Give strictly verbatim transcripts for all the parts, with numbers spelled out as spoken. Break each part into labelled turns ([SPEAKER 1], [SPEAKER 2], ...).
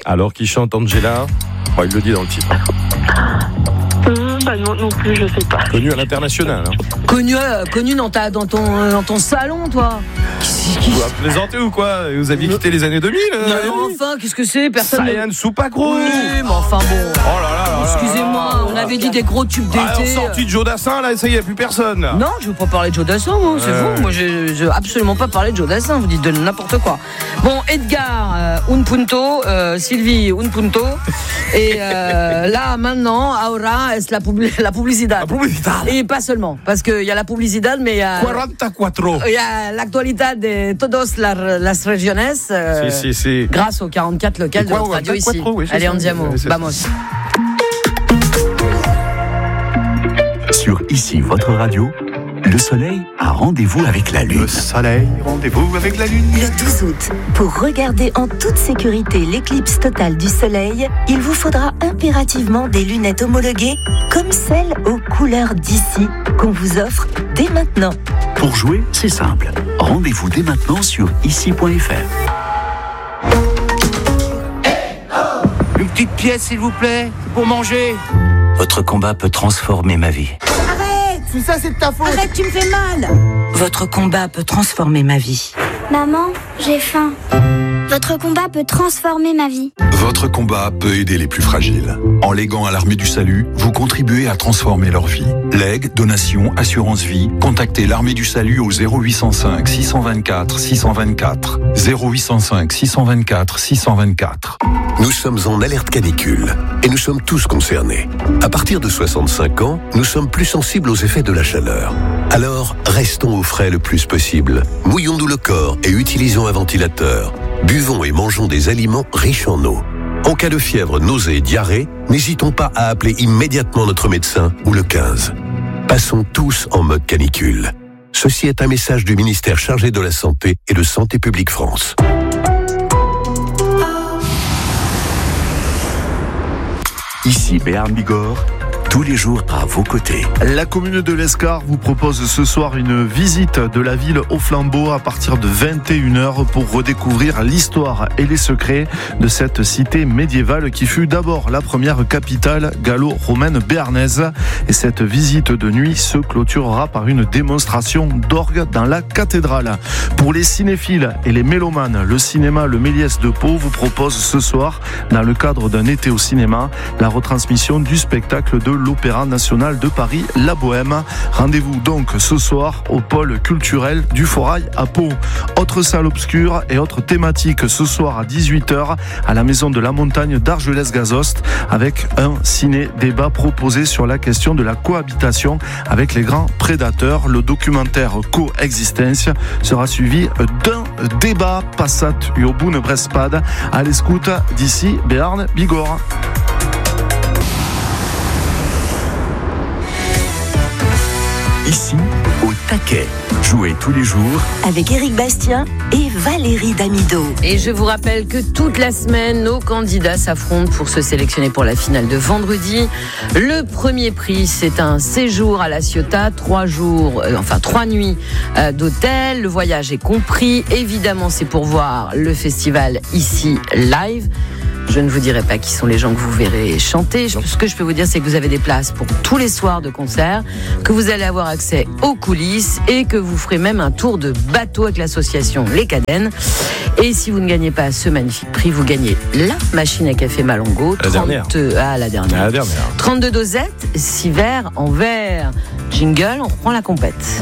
[SPEAKER 1] Alors qu'il chante Angela, oh, il le dit dans le titre.
[SPEAKER 2] Mmh, bah non, non plus, je sais pas.
[SPEAKER 1] Connu à l'international. Hein.
[SPEAKER 3] Connu, euh, connu dans, ta, dans, ton, euh, dans ton salon, toi.
[SPEAKER 1] Vous vous plaisantez ou quoi? Vous aviez quitté les années deux mille euh,
[SPEAKER 3] Non, enfin, qu'est-ce que c'est? Personne.
[SPEAKER 1] Sayan Soupacro.
[SPEAKER 3] Oui, mais enfin bon.
[SPEAKER 1] Oh là là là.
[SPEAKER 3] Excusez-moi, on avait dit des gros tubes d'été.
[SPEAKER 1] Ah, sorti de Joe Dassin, là, ça y est, il n'y a plus personne. Là.
[SPEAKER 3] Non, je ne veux pas parler de Joe Dassin, moi, c'est
[SPEAKER 1] Ouais.
[SPEAKER 3] vous. Moi, je n'ai absolument pas parlé de Joe Dassin. Vous dites de n'importe quoi. Bon, Edgar, euh, un punto, euh, Sylvie, un punto. Et euh, là, maintenant, ahora, es la, publi- la publicidad.
[SPEAKER 1] La publicidad.
[SPEAKER 3] Et pas seulement, parce qu'il y a la publicidad, mais il y a.
[SPEAKER 1] quarante-quatre.
[SPEAKER 3] Il y a l'actualité de todos las, las regiones. Euh,
[SPEAKER 1] Si, si, si.
[SPEAKER 3] Grâce aux quarante-quatre locales de
[SPEAKER 1] Quoi,
[SPEAKER 3] notre radio ici.
[SPEAKER 1] oui,
[SPEAKER 3] Allez,
[SPEAKER 1] ça.
[SPEAKER 3] andiamo.
[SPEAKER 1] Ouais, c'est
[SPEAKER 3] Vamos.
[SPEAKER 4] Sur Ici votre radio, le soleil a rendez-vous avec la lune.
[SPEAKER 5] Le soleil, rendez-vous avec la lune.
[SPEAKER 6] Le douze août, pour regarder en toute sécurité l'éclipse totale du soleil, il vous faudra impérativement des lunettes homologuées comme celles aux couleurs d'ici qu'on vous offre dès maintenant.
[SPEAKER 4] Pour jouer, c'est simple. Rendez-vous dès maintenant sur ici point f r.
[SPEAKER 7] Une petite pièce, s'il vous plaît, pour manger.
[SPEAKER 4] Votre combat peut transformer ma vie.
[SPEAKER 7] Arrête, tout ça, c'est de ta faute.
[SPEAKER 6] Arrête, tu me fais mal. Votre combat peut transformer ma vie.
[SPEAKER 8] Maman, j'ai faim. Votre combat peut transformer ma vie.
[SPEAKER 5] Votre combat peut aider les plus fragiles. En léguant à l'Armée du Salut, vous contribuez à transformer leur vie. Legs, donations, assurance vie, contactez l'Armée du Salut au zéro huit cent cinq six cent vingt-quatre six cent vingt-quatre. zéro huit cent cinq six cent vingt-quatre six cent vingt-quatre.
[SPEAKER 9] Nous sommes en alerte canicule et nous sommes tous concernés. À partir de soixante-cinq ans, nous sommes plus sensibles aux effets de la chaleur. Alors, restons au frais le plus possible. Mouillons-nous le corps et utilisons un ventilateur. Buvons et mangeons des aliments riches en eau. En cas de fièvre, nausée et diarrhée, n'hésitons pas à appeler immédiatement notre médecin ou le quinze. Passons tous en mode canicule. Ceci est un message du ministère chargé de la Santé et de Santé publique France.
[SPEAKER 4] Ici Béarn Bigorre, tous les jours à vos côtés.
[SPEAKER 10] La commune de l'Escar vous propose ce soir une visite de la ville au flambeau à partir de vingt et une heures pour redécouvrir l'histoire et les secrets de cette cité médiévale qui fut d'abord la première capitale gallo-romaine béarnaise. Et cette visite de nuit se clôturera par une démonstration d'orgue dans la cathédrale. Pour les cinéphiles et les mélomanes, le cinéma Le Méliès de Pau vous propose ce soir, dans le cadre d'un été au cinéma, la retransmission du spectacle de l'Opéra National de Paris, La Bohème. Rendez-vous donc ce soir au pôle culturel du Forail à Pau. Autre salle obscure et autre thématique ce soir à dix-huit heures à la Maison de la Montagne d'Argelès-Gazost avec un ciné-débat proposé sur la question de la cohabitation avec les grands prédateurs. Le documentaire Coexistence sera suivi d'un débat Passat au Boune Brespad à l'escoute d'ici Béarn Bigorre.
[SPEAKER 4] Ici, au taquet. Jouez tous les jours
[SPEAKER 6] Avec Éric Bastien et Valérie Damido.
[SPEAKER 3] Et je vous rappelle que toute la semaine, nos candidats s'affrontent pour se sélectionner pour la finale de vendredi. Le premier prix, c'est un séjour à La Ciotat, trois jours, euh, enfin trois nuits euh, d'hôtel. Le voyage est compris. Évidemment, c'est pour voir le festival ici live. Je ne vous dirai pas qui sont les gens que vous verrez chanter. Ce que je peux vous dire, c'est que vous avez des places pour tous les soirs de concert, que vous allez avoir accès aux coulisses et que vous ferez même un tour de bateau avec l'association Les Cadènes. Et si vous ne gagnez pas ce magnifique prix, vous gagnez la machine à café Malongo.
[SPEAKER 1] La dernière.
[SPEAKER 3] Ah, la dernière.
[SPEAKER 1] La dernière.
[SPEAKER 3] trente-deux dosettes, six verres en verre. Jingle, on reprend la compète.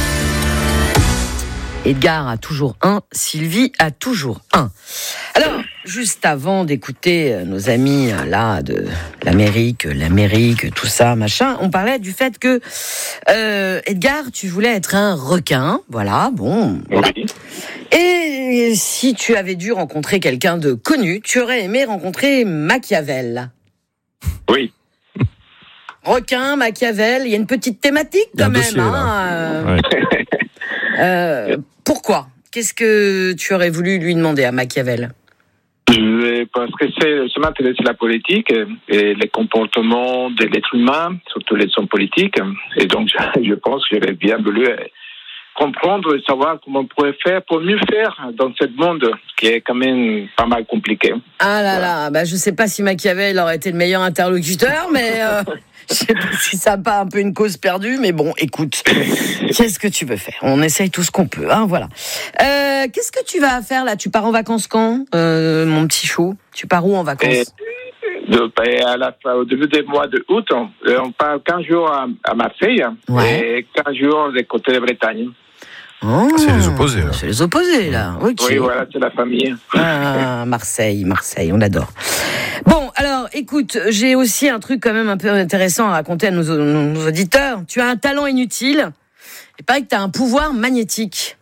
[SPEAKER 3] Edgar a toujours un, Sylvie a toujours un. Alors, juste avant d'écouter nos amis là de l'Amérique, l'Amérique, tout ça, machin, on parlait du fait que euh, Edgar, tu voulais être un requin, voilà, bon.
[SPEAKER 2] Oui.
[SPEAKER 3] Et si tu avais dû rencontrer quelqu'un de connu, tu aurais aimé rencontrer Machiavel.
[SPEAKER 2] Oui.
[SPEAKER 3] Requin, Machiavel, il y a une petite thématique quand même.
[SPEAKER 1] dossier,
[SPEAKER 3] hein, euh,
[SPEAKER 1] Ouais.
[SPEAKER 3] euh, pourquoi ? Qu'est-ce que tu aurais voulu lui demander à Machiavel ?
[SPEAKER 2] Je- Parce que c'est, je m'intéresse à la politique et les comportements de l'être humain, surtout les hommes politiques. Et donc, je, je pense que j'aurais bien voulu comprendre et savoir comment on pourrait faire pour mieux faire dans ce monde qui est quand même pas mal compliqué.
[SPEAKER 3] Ah là là, bah je sais pas si Machiavel aurait été le meilleur interlocuteur, mais euh, je sais pas si ça n'a pas un peu une cause perdue, mais bon, écoute, qu'est-ce que tu veux faire ? On essaye tout ce qu'on peut, hein, voilà. Euh, qu'est-ce que tu vas faire là ? Tu pars en vacances quand, euh, mon petit chou ? Tu pars où en vacances ?
[SPEAKER 2] Et de, à la fin, au début du mois de août, on, on part quinze jours à, à Marseille
[SPEAKER 3] ouais.
[SPEAKER 2] et quinze jours des côtés de Bretagne.
[SPEAKER 1] Oh, c'est les opposés. Là.
[SPEAKER 3] C'est les opposés, là. Okay.
[SPEAKER 2] Oui, voilà, c'est la famille.
[SPEAKER 3] Ah, Marseille, Marseille, on l'adore. Bon, alors, écoute, j'ai aussi un truc quand même un peu intéressant à raconter à nos, nos, nos auditeurs. Tu as un talent inutile. Il paraît que tu as un pouvoir magnétique.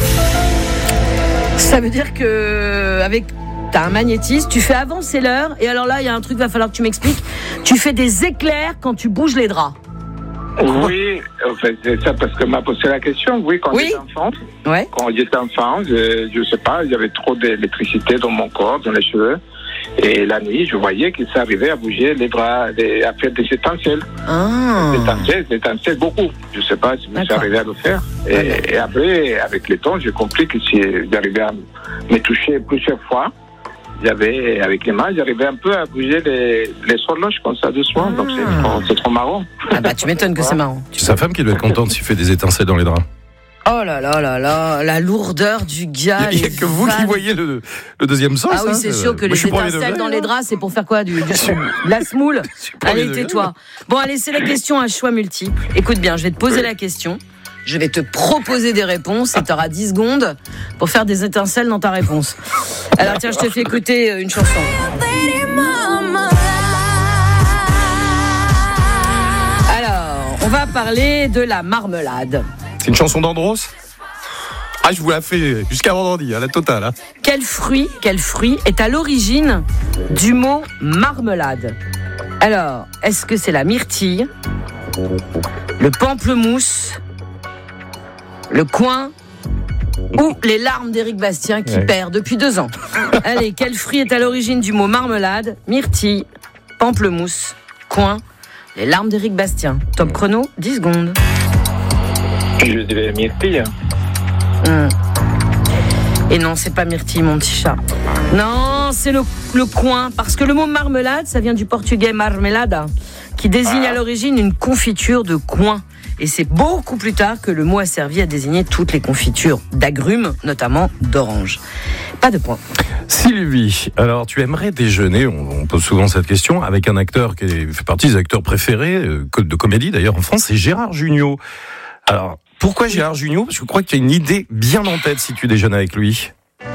[SPEAKER 3] Ça veut dire que avec t'as un magnétisme, tu fais avancer l'heure. Et alors là, il y a un truc, va falloir que tu m'expliques. Tu fais des éclairs quand tu bouges les draps.
[SPEAKER 2] Oui, en fait, c'est ça parce que m'a posé la question. Oui, quand
[SPEAKER 3] oui.
[SPEAKER 2] j'étais enfant,
[SPEAKER 3] ouais.
[SPEAKER 2] quand j'étais enfant, je, je sais pas, il y avait trop d'électricité dans mon corps, dans les cheveux, et la nuit, je voyais qu'il s'arrivait à bouger les bras, les, à faire des étincelles.
[SPEAKER 3] Ah.
[SPEAKER 2] Des étincelles, des étincelles beaucoup. Je sais pas si je suis arrivé à le faire. Et, ouais. et après, avec le temps, j'ai compris que si j'arrivais à me toucher plusieurs fois. J'avais, avec les mains, j'arrivais un peu à bouger les, les horloges comme ça doucement, ah. donc c'est trop, c'est trop marrant.
[SPEAKER 3] Ah bah tu m'étonnes que c'est marrant.
[SPEAKER 1] C'est sa femme qui doit être contente s'il fait des étincelles dans les draps.
[SPEAKER 3] Oh là là là là, la lourdeur du gars.
[SPEAKER 1] Il n'y a, a que vous qui voyez le, le deuxième sens.
[SPEAKER 3] Ah oui, c'est hein, sûr que les étincelles dans les draps, c'est pour faire quoi, du, du la semoule. Allez, tais-toi. Bon, allez, c'est la question à choix multiple. Écoute bien, je vais te poser la question. Je vais te proposer des réponses et tu auras dix secondes pour faire des étincelles dans ta réponse. Alors tiens, je te fais écouter une chanson. Alors, on va parler de la marmelade.
[SPEAKER 1] C'est une chanson d'Andros ? Ah, je vous la fais jusqu'à vendredi, à la totale. Hein.
[SPEAKER 3] Quel fruit, quel fruit est à l'origine du mot marmelade ? Alors, est-ce que c'est la myrtille, le pamplemousse, le coin ou les larmes d'Éric Bastien qui ouais. perd depuis deux ans. Allez, quel fruit est à l'origine du mot marmelade ? Myrtille, pamplemousse, coin, les larmes d'Éric Bastien. Top chrono, dix secondes.
[SPEAKER 2] Je dirais myrtille.
[SPEAKER 3] Hum. Et non, c'est pas myrtille, mon petit chat. Non, c'est le, le coin. Parce que le mot marmelade, ça vient du portugais marmelada, qui désigne ah. à l'origine une confiture de coin. Et c'est beaucoup plus tard que le mot a servi à désigner toutes les confitures d'agrumes, notamment d'oranges. Pas de point.
[SPEAKER 1] Sylvie, alors tu aimerais déjeuner, on, on pose souvent cette question, avec un acteur qui fait partie des acteurs préférés, euh, de comédie d'ailleurs en France, c'est Gérard Jugnot. Alors, pourquoi Gérard Jugnot ? Parce que je crois que tu as une idée bien en tête si tu déjeunes avec lui.
[SPEAKER 11] Eh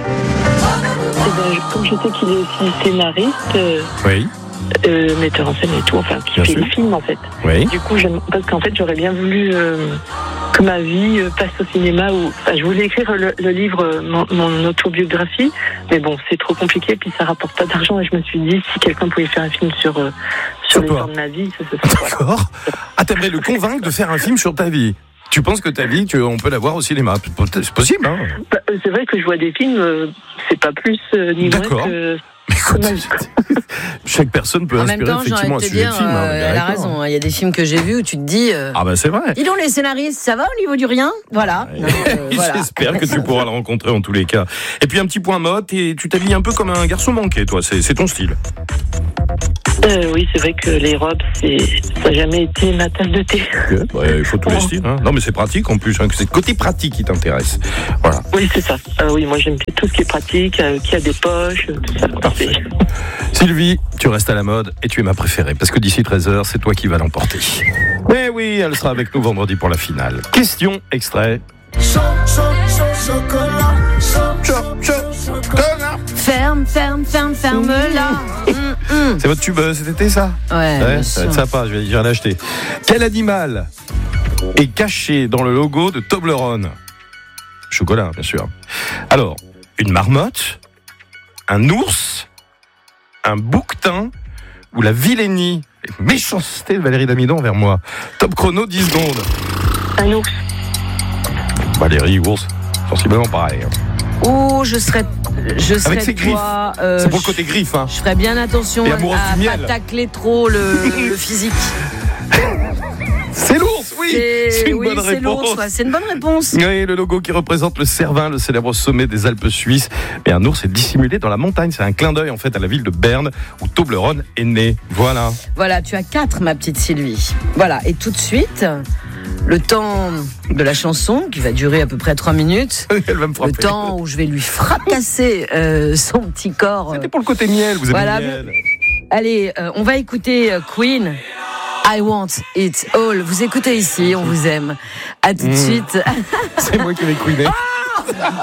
[SPEAKER 11] ben, comme je sais qu'il est aussi scénariste... Euh...
[SPEAKER 1] Oui.
[SPEAKER 11] Euh, metteur en scène et tout, enfin qui bien fait sûr. Les films en fait.
[SPEAKER 1] Oui.
[SPEAKER 11] Du coup, j'aime, parce qu'en fait, j'aurais bien voulu euh, que ma vie euh, passe au cinéma. Ou, enfin, je voulais écrire le, le livre, mon, mon autobiographie, mais bon, c'est trop compliqué, puis ça rapporte pas d'argent. Et je me suis dit, si quelqu'un pouvait faire un film sur euh, sur l'histoire de ma vie, ça se serait.
[SPEAKER 1] D'accord. Voilà. Ah, t'aimerais le convaincre de faire un film sur ta vie. Tu penses que ta vie, tu, on peut la voir au cinéma ? C'est possible, hein ?
[SPEAKER 11] Bah, c'est vrai que je vois des films, euh, c'est pas plus euh, ni moins que.
[SPEAKER 1] Écoute, chaque personne peut
[SPEAKER 3] en
[SPEAKER 1] inspirer
[SPEAKER 3] même temps,
[SPEAKER 1] effectivement un sujet
[SPEAKER 3] dire,
[SPEAKER 1] de film.
[SPEAKER 3] Euh, elle a raison. Il y a des films que j'ai vus où tu te dis. Euh,
[SPEAKER 1] ah ben bah c'est vrai.
[SPEAKER 3] Dis donc les scénaristes, ça va au niveau du rien ? Voilà.
[SPEAKER 1] Ouais. Non, euh, voilà. J'espère que tu pourras le rencontrer en tous les cas. Et puis un petit point mode, et tu t'habilles un peu comme un garçon manqué, toi. C'est, c'est ton style.
[SPEAKER 11] Euh, oui, c'est vrai que les robes, c'est... ça n'a jamais été ma tasse de thé.
[SPEAKER 1] Okay. Bah, il faut tous les styles. Hein. Non, mais c'est pratique en plus. Hein, c'est le côté pratique qui t'intéresse. Voilà.
[SPEAKER 11] Oui, c'est ça. Euh, oui, moi j'aime tout ce qui est pratique, euh, qui a des poches, tout ça.
[SPEAKER 1] Parfait. Sylvie, tu restes à la mode et tu es ma préférée parce que d'ici treize heures, c'est toi qui vas l'emporter. Mais oui, elle sera avec nous vendredi pour la finale. Question extrait.
[SPEAKER 3] Ferme, ferme, ferme, ferme-la. Mmh, mmh.
[SPEAKER 1] C'est votre tube cet été, ça ?
[SPEAKER 3] Ouais,
[SPEAKER 1] ouais ça va être sympa, je vais, je vais l'acheter. Quel animal est caché dans le logo de Toblerone ? Chocolat, bien sûr. Alors, une marmotte, un ours, un bouquetin ou la vilainie et méchanceté de Valérie Damido envers moi. Top chrono, dix secondes.
[SPEAKER 11] Un ours.
[SPEAKER 1] Valérie, ours, sensiblement pareil.
[SPEAKER 3] Oh, je serais, je serais
[SPEAKER 1] avec ses griffes.
[SPEAKER 3] Toi, euh,
[SPEAKER 1] c'est pour le côté griffe. Hein.
[SPEAKER 3] Je ferais bien attention à ne pas tacler trop le, le physique.
[SPEAKER 1] C'est l'ours, oui.
[SPEAKER 3] C'est,
[SPEAKER 1] c'est une
[SPEAKER 3] oui,
[SPEAKER 1] bonne
[SPEAKER 3] c'est
[SPEAKER 1] réponse.
[SPEAKER 3] l'ours, ouais, c'est une bonne réponse.
[SPEAKER 1] Oui, le logo qui représente le Cervin, le célèbre sommet des Alpes suisses. Mais un ours est dissimulé dans la montagne. C'est un clin d'œil en fait à la ville de Berne où Toblerone est né. Voilà.
[SPEAKER 3] Voilà, tu as quatre, ma petite Sylvie. Voilà, et tout de suite, le temps de la chanson qui va durer à peu près trois minutes.
[SPEAKER 1] Elle va me frapper.
[SPEAKER 3] Le temps où je vais lui fracasser euh, son petit corps.
[SPEAKER 1] C'était pour le côté miel, vous avez
[SPEAKER 3] voilà.
[SPEAKER 1] miel.
[SPEAKER 3] Allez, euh, on va écouter euh, Queen. I want it all. Vous écoutez ici, on vous aime. À tout de
[SPEAKER 1] mmh.
[SPEAKER 3] suite.
[SPEAKER 1] C'est moi qui vais queener.